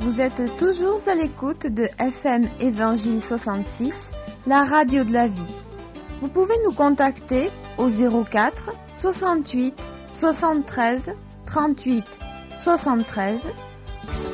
Vous êtes toujours à l'écoute de FM Évangile 66, la radio de la vie. Vous pouvez nous contacter au 04 68 73 38 73